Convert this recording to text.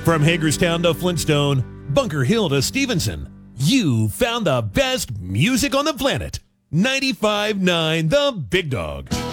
From Hagerstown to Flintstone, Bunker Hill to Stevenson, you found the best music on the planet. 95.9 The Big Dog.